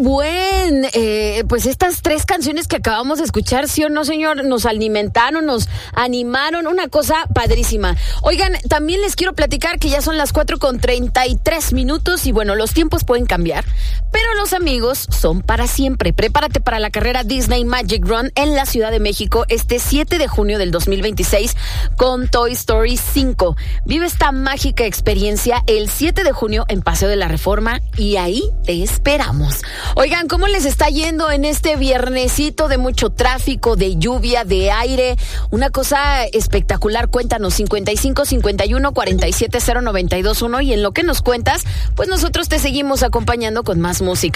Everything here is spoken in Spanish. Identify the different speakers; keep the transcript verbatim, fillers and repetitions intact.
Speaker 1: buen, eh, pues estas tres canciones que acabamos de escuchar, ¿sí o no, señor? Nos alimentaron, nos animaron, una cosa padrísima. Oigan, también les quiero platicar que ya son las cuatro con treinta y tres minutos y bueno, los tiempos pueden cambiar, pero los amigos son para siempre. Prepárate para la carrera Disney Magic Run en la Ciudad de México este siete de junio del dos mil veintiséis con Toy Story cinco. Vive esta mágica experiencia el siete de junio en Paseo de la Reforma y ahí te esperamos. Oigan, ¿cómo les está yendo en este viernesito de mucho tráfico, de lluvia, de aire? Una cosa espectacular. Cuéntanos, cincuenta y cinco, cincuenta y uno, cuarenta y siete, cero noventa y dos uno, y en lo que nos cuentas, pues nosotros te seguimos acompañando con más música.